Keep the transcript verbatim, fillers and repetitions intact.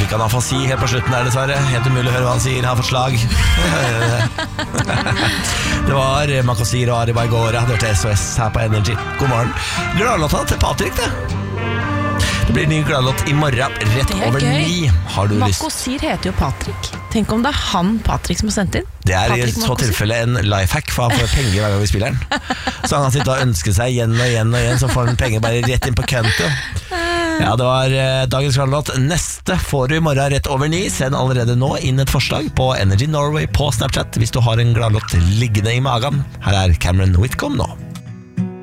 ikke han afasi helt på slutten der dessverre. Helt umulig å høre hva han sier, han har fått slag. Det var Makosir og Ari Baigora. Det hørte S O S her på Energy. God morgen. Gladlåta til Patrick, det. Det blir ny gladlåt i morgen, rett over gøy. ni. Har du lyst? Makosir heter jo Patrick. Tenk om det er han Patrick som har sendt inn. Det er Patrick i så Makosir. tilfelle en lifehack, for han får penger hver gang vi spiller den. Så han kan sitte og ønske seg igjen og igjen og igjen, så får han penger bare rett inn på konto. Ja, det var eh, dagens gladlåt. Neste får du i morgen rett over ni. Send allerede nå inn et forslag på Energy Norway på Snapchat hvis du har en gladlåt liggende i magen. Her er Cameron Whitcomb nå.